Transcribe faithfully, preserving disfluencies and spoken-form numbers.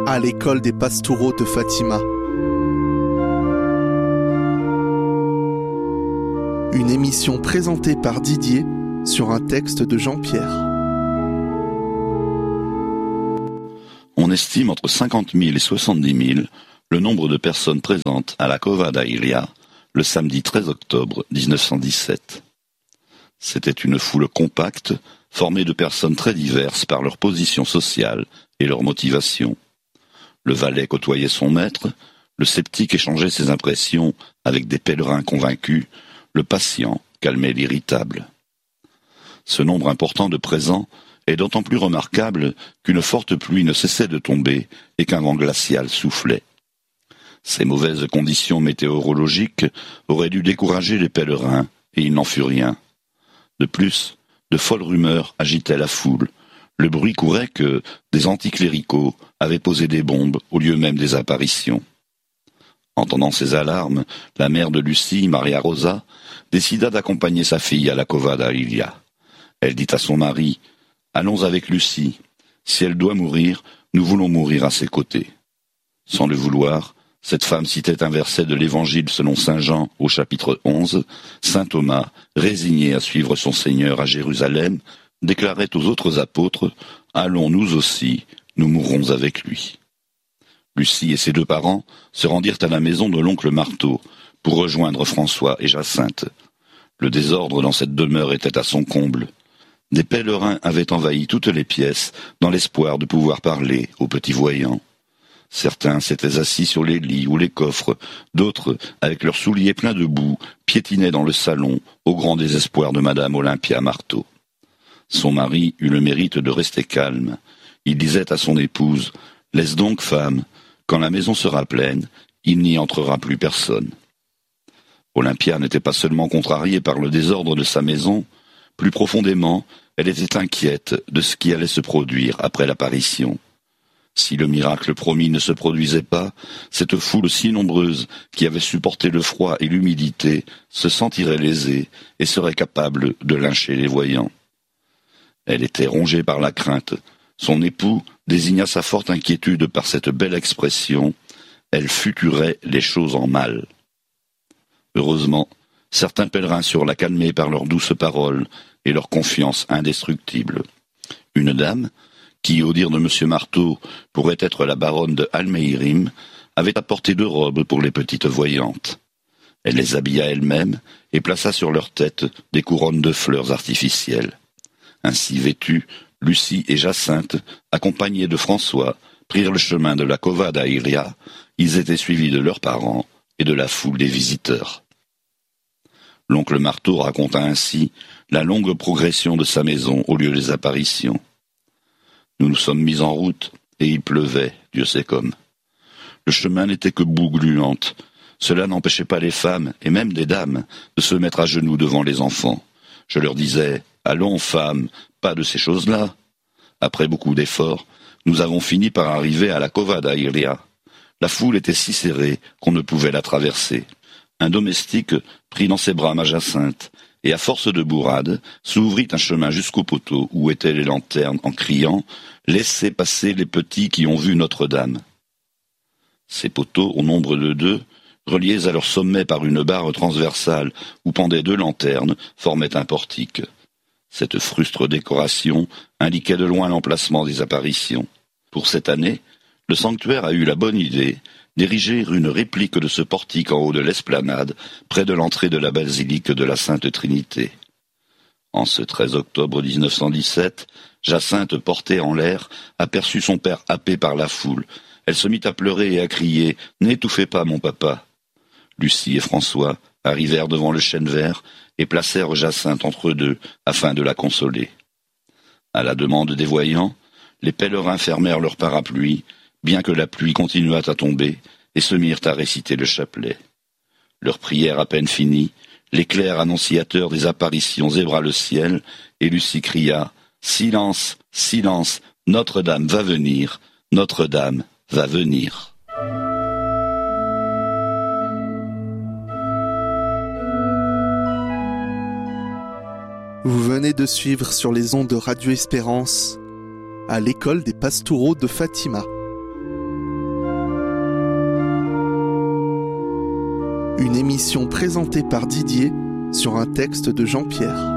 à l'école des Pastoureaux de Fatima. Une émission présentée par Didier sur un texte de Jean-Pierre. On estime entre cinquante mille et soixante-dix mille le nombre de personnes présentes à la Cova da Iria le samedi treize octobre mille neuf cent dix-sept. C'était une foule compacte, formée de personnes très diverses par leur position sociale et leur motivation. Le valet côtoyait son maître, le sceptique échangeait ses impressions avec des pèlerins convaincus, le patient calmait l'irritable. Ce nombre important de présents est d'autant plus remarquable qu'une forte pluie ne cessait de tomber et qu'un vent glacial soufflait. Ces mauvaises conditions météorologiques auraient dû décourager les pèlerins, et il n'en fut rien. De plus, de folles rumeurs agitaient la foule. Le bruit courait que des anticléricaux avaient posé des bombes au lieu même des apparitions. Entendant ces alarmes, la mère de Lucie, Maria Rosa, décida d'accompagner sa fille à la Cova da Iria. Elle dit à son mari « Allons avec Lucie. Si elle doit mourir, nous voulons mourir à ses côtés. » Sans le vouloir, cette femme citait un verset de l'Évangile selon saint Jean au chapitre onze. Saint Thomas, résigné à suivre son Seigneur à Jérusalem, déclarait aux autres apôtres « Allons nous aussi, nous mourrons avec lui. » Lucie et ses deux parents se rendirent à la maison de l'oncle Marteau pour rejoindre François et Jacinthe. Le désordre dans cette demeure était à son comble. Des pèlerins avaient envahi toutes les pièces dans l'espoir de pouvoir parler aux petits voyants. Certains s'étaient assis sur les lits ou les coffres, d'autres, avec leurs souliers pleins de boue, piétinaient dans le salon, au grand désespoir de madame Olympia Marteau. Son mari eut le mérite de rester calme. Il disait à son épouse « Laisse donc, femme, quand la maison sera pleine, il n'y entrera plus personne. » Olympia n'était pas seulement contrariée par le désordre de sa maison, plus profondément, elle était inquiète de ce qui allait se produire après l'apparition. Si le miracle promis ne se produisait pas, cette foule si nombreuse qui avait supporté le froid et l'humidité se sentirait lésée et serait capable de lyncher les voyants. Elle était rongée par la crainte. Son époux désigna sa forte inquiétude par cette belle expression « Elle futurait les choses en mal ». Heureusement, certains pèlerins surent la calmer par leurs douces paroles et leur confiance indestructible. Une dame, qui, au dire de M. Marteau, pourrait être la baronne de Almeirim, avait apporté deux robes pour les petites voyantes. Elle les habilla elle-même et plaça sur leur tête des couronnes de fleurs artificielles. Ainsi vêtues, Lucie et Jacinthe, accompagnées de François, prirent le chemin de la Cova da Iria. Ils étaient suivis de leurs parents et de la foule des visiteurs. L'oncle Marteau raconta ainsi la longue progression de sa maison au lieu des apparitions. Nous nous sommes mis en route, et il pleuvait, Dieu sait comme. Le chemin n'était que boue gluante. Cela n'empêchait pas les femmes, et même des dames, de se mettre à genoux devant les enfants. Je leur disais « Allons, femmes, pas de ces choses-là ». Après beaucoup d'efforts, nous avons fini par arriver à la Cova da Iria. La foule était si serrée qu'on ne pouvait la traverser. Un domestique prit dans ses bras ma Jacinthe, et à force de bourrade, s'ouvrit un chemin jusqu'au poteau où étaient les lanternes en criant « Laissez passer les petits qui ont vu Notre-Dame ». Ces poteaux, au nombre de deux, reliés à leur sommet par une barre transversale où pendaient deux lanternes, formaient un portique. Cette frustre décoration indiquait de loin l'emplacement des apparitions. Pour cette année, le sanctuaire a eu la bonne idée d'ériger une réplique de ce portique en haut de l'esplanade, près de l'entrée de la basilique de la Sainte Trinité. En ce treize octobre mille neuf cent dix-sept, Jacinthe, portée en l'air, aperçut son père happé par la foule. Elle se mit à pleurer et à crier « N'étouffez pas, mon papa !» Lucie et François arrivèrent devant le chêne vert et placèrent Jacinthe entre eux deux afin de la consoler. À la demande des voyants, les pèlerins fermèrent leurs parapluies, bien que la pluie continuât à tomber, et se mirent à réciter le chapelet. Leur prière à peine finie, l'éclair annonciateur des apparitions zébra le ciel, et Lucie cria « Silence, silence, Notre-Dame va venir, Notre-Dame va venir !» Vous venez de suivre sur les ondes de Radio Espérance à l'école des Pastoureaux de Fatima. Une émission présentée par Didier sur un texte de Jean-Pierre.